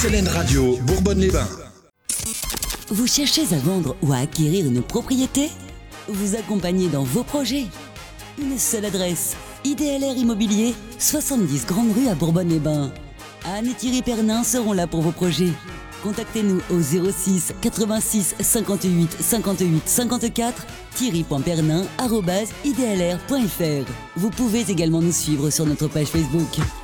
FLN Radio, Bourbonne-les-Bains. Vous cherchez à vendre ou à acquérir une propriété ? Vous accompagner dans vos projets ? Une seule adresse, IDLR Immobilier, 70 Grande Rue à Bourbonne-les-Bains. Anne et Thierry Pernin seront là pour vos projets. Contactez-nous au 06 86 58 58 54 thierry.pernin@idlr.fr. Vous pouvez également nous suivre sur notre page Facebook.